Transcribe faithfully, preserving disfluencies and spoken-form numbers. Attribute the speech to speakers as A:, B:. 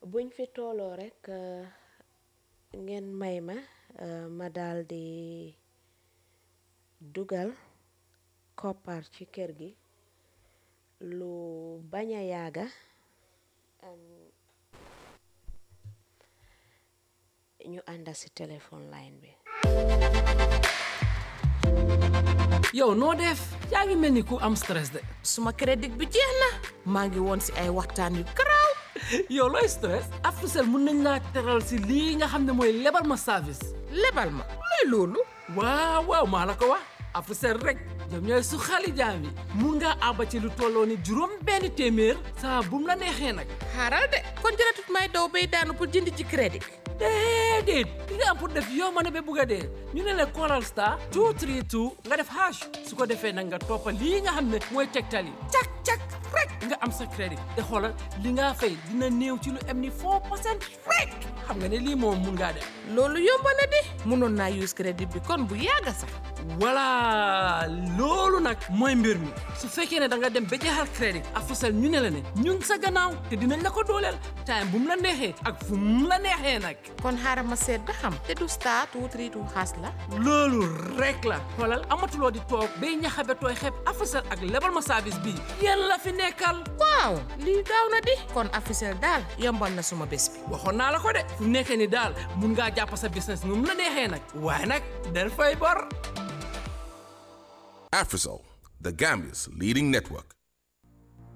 A: buñ fi tooloo rek ngeen may ma ma daal di dugal koppar ci kër gi lu bañ a yàgga ñu ànda ci téléphone line bi.
B: yow noo def yaa ngi mel ni ku am stress de.
C: suma crédit bi jeex na maa ngi woon ci ay waxtaan yu garaaw.
B: yow looy stress. Africell mun nañ laa teral ci lii nga xam ne mooy lebal ma service.
C: lebal ma luy loolu.
B: waaw waaw maa la ko wax Africell rek ñoom ñooy su xali jaam yi mun ngaa àbba ci lu tolloo ni juróom benn téeméer saa bu mu la neexee nag.
C: xaaral de kon jëratut may daw bay daanu pour jënd ci crédit.
B: déedéet li nga am pour def yow ma ne ba bugg a dee ñu ne la Coral Star two three two nga def hash su ko defee nag nga toppa lii nga xam ne mooy tegtal yi cak cak rek nga am sa crédit te xoolal li nga fay dina néew ci lu am ni four percent rek xam nga ne lii moom mun ngaa def.
C: loolu yomb na di mënoon naa use crédit bi kon bu yàgga sax.
B: voilà loolu nag mooy mbir mi su fekkee ne da nga dem ba jeexal crédit Africell ñu ne la ne ñun sa gannaaw te dinañ la ko dooleel time bu mu la neexee ak fu mu la neexee nag.
C: kon xaaral ma seet ba xam te du star two three two xaas la.
B: loolu rek la xoolal amatuloo di toog bay ñaxabe tooy xeeb Africell ak lebal ma service bii yéen la fi nekkal.
C: waaw lii gaaw na di kon Africell daal yombal na suma bés bi.
B: waxoon naa la ko de fu nekkee ni daal mun ngaa jàpp sa business nu mu la neexee nag waaye nag del fay bor.
D: Africell, the Gambia's leading network.